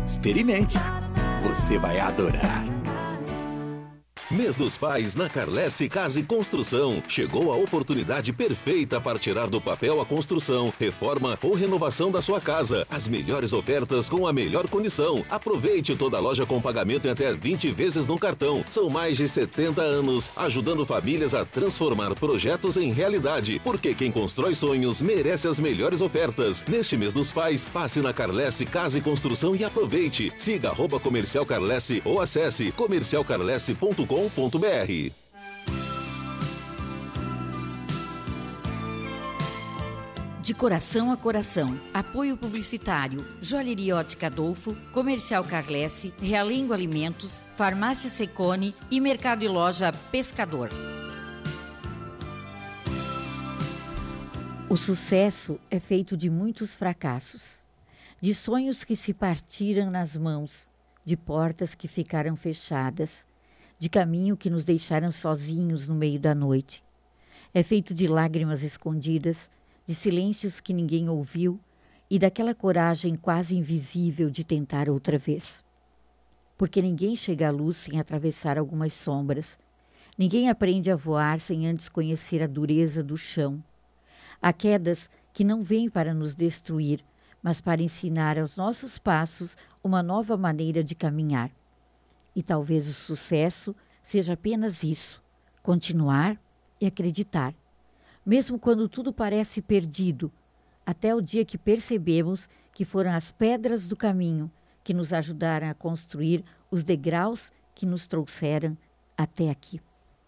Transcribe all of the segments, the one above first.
Experimente. Você vai adorar. Mês dos Pais na Carlesse Casa e Construção. Chegou a oportunidade perfeita para tirar do papel a construção, reforma ou renovação da sua casa. As melhores ofertas com a melhor condição. Aproveite toda a loja com pagamento em até 20 vezes no cartão. São mais de 70 anos ajudando famílias a transformar projetos em realidade. Porque quem constrói sonhos merece as melhores ofertas. Neste Mês dos Pais, passe na Carlesse Casa e Construção e aproveite. Siga @Comercial Carlesse ou acesse comercialcarlesse.com.br. De coração a coração. Apoio publicitário. Joalheria Ótica Adolfo, Comercial Carlesse, Realengo Alimentos, Farmácia Secone e Mercado e Loja Pescador. O sucesso é feito de muitos fracassos, de sonhos que se partiram nas mãos, de portas que ficaram fechadas, de caminho que nos deixaram sozinhos no meio da noite. É feito de lágrimas escondidas, de silêncios que ninguém ouviu e daquela coragem quase invisível de tentar outra vez. Porque ninguém chega à luz sem atravessar algumas sombras. Ninguém aprende a voar sem antes conhecer a dureza do chão. Há quedas que não vêm para nos destruir, mas para ensinar aos nossos passos uma nova maneira de caminhar. E talvez o sucesso seja apenas isso, continuar e acreditar. Mesmo quando tudo parece perdido, até o dia que percebemos que foram as pedras do caminho que nos ajudaram a construir os degraus que nos trouxeram até aqui.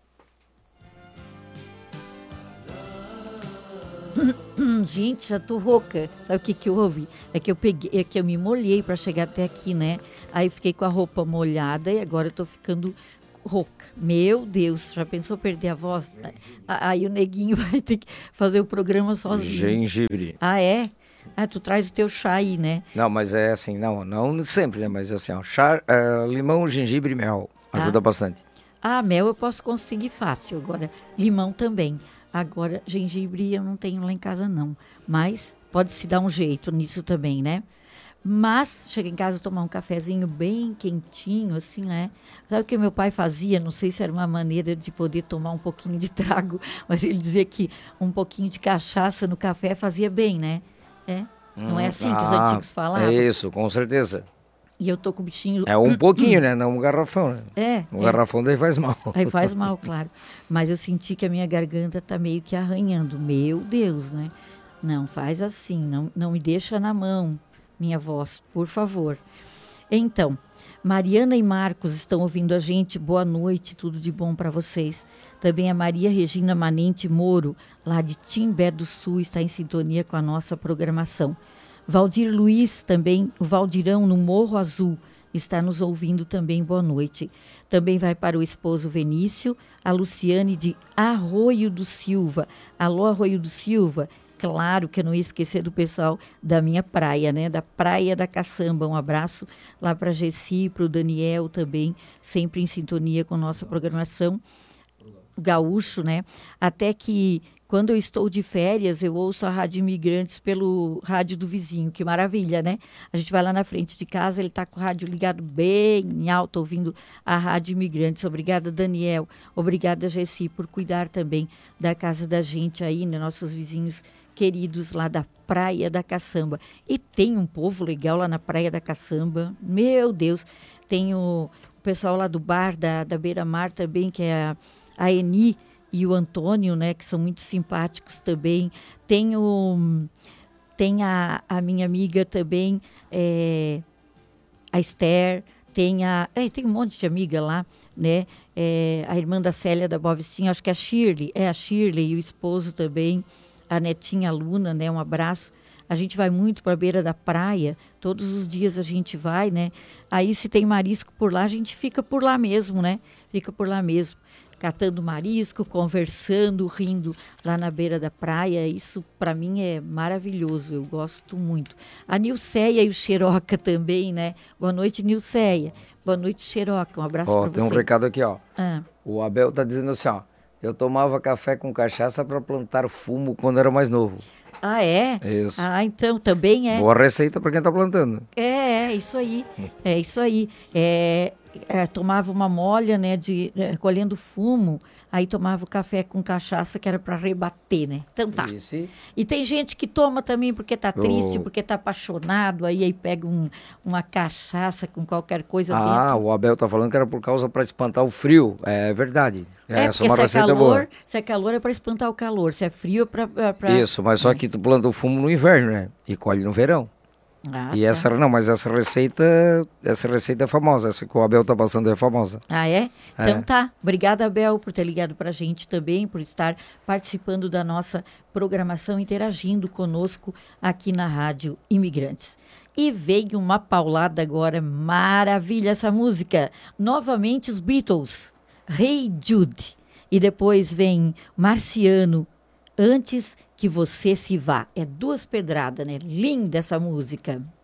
Gente, já tô rouca. Sabe o que houve? É que eu me molhei para chegar até aqui, né? Aí fiquei com a roupa molhada e agora eu tô ficando rouca. Meu Deus, já pensou perder a voz? Aí o neguinho vai ter que fazer o programa sozinho. Gengibre. Ah, é? Ah, tu traz o teu chá aí, né? Não, mas é assim, não sempre, né? Mas assim, ó, chá, limão, gengibre e mel. Ajuda bastante. Ah, mel eu posso conseguir fácil. Agora, limão também. Agora, gengibre eu não tenho lá em casa, não. Mas pode-se dar um jeito nisso também, né? Mas, chega em casa tomar um cafezinho bem quentinho, assim, né? Sabe o que meu pai fazia? Não sei se era uma maneira de poder tomar um pouquinho de trago, mas ele dizia que um pouquinho de cachaça no café fazia bem, né? É? Não é assim que os antigos falavam? É isso, com certeza. E eu tô com o bichinho... É um pouquinho, né? Não um garrafão, né? Garrafão daí faz mal. Aí faz mal, claro. Mas eu senti que a minha garganta tá meio que arranhando. Meu Deus, né? Não, faz assim, não me deixa na mão, minha voz, por favor. Então, Mariana e Marcos estão ouvindo a gente. Boa noite, tudo de bom para vocês. Também a Maria Regina Manente Moro, lá de Timbé do Sul, está em sintonia com a nossa programação. Valdir Luiz também, o Valdirão no Morro Azul, está nos ouvindo também, boa noite. Também vai para o esposo Venício, a Luciane de Arroio do Silva. Alô, Arroio do Silva, claro que eu não ia esquecer do pessoal da minha praia, né? Da Praia da Caçamba. Um abraço lá para a Gessi, para o Daniel também, sempre em sintonia com nossa programação. Gaúcho, né? Até que quando eu estou de férias, eu ouço a Rádio Imigrantes pelo rádio do vizinho. Que maravilha, né? A gente vai lá na frente de casa, ele está com o rádio ligado bem alto, ouvindo a Rádio Imigrantes. Obrigada, Daniel. Obrigada, Gessi, por cuidar também da casa da gente aí, né? Nossos vizinhos queridos lá da Praia da Caçamba. E tem um povo legal lá na Praia da Caçamba. Meu Deus! Tem o pessoal lá do bar da Beira-Mar também, que é a Eni e o Antônio, né, que são muito simpáticos também. Tem a minha amiga também, a Esther, tem um monte de amiga lá, né, a irmã da Célia da Bovicinha, acho que é a Shirley e o esposo também, a netinha Luna, né, um abraço. A gente vai muito para a beira da praia, todos os dias a gente vai, né, aí se tem marisco por lá, a gente fica por lá mesmo, né, catando marisco, conversando, rindo lá na beira da praia. Isso para mim é maravilhoso, eu gosto muito. A Nilceia e o Xeroca também, né? Boa noite, Nilceia. Boa noite, Xeroca. Um abraço para você. Tem um recado aqui, ó. O Abel tá dizendo assim, ó. Eu tomava café com cachaça para plantar fumo quando era mais novo. Ah, é? Isso. Ah, então também é. Boa receita para quem está plantando. Isso aí. É isso aí. Tomava uma molha, né, colhendo fumo, aí tomava o café com cachaça, que era para rebater, né? Então tá. Isso. E tem gente que toma também porque tá triste, porque tá apaixonado, aí pega uma cachaça com qualquer coisa dentro. O Abel tá falando que era por causa para espantar o frio. É verdade. Essa é uma porque receita boa. Se é calor é para espantar o calor, se é frio é para... Isso, mas só que tu planta o fumo no inverno, né? E colhe no verão. Ah, E tá. mas essa receita é famosa, essa que o Abel tá passando é famosa. Ah, é? Então É. tá. Obrigada, Abel, por ter ligado pra gente também, por estar participando da nossa programação, interagindo conosco aqui na Rádio Imigrantes. E veio uma paulada agora, maravilha essa música. Novamente os Beatles, Hey Jude. E depois vem Marciano, Antes que Você Se Vá. É duas pedradas, né? Linda essa música.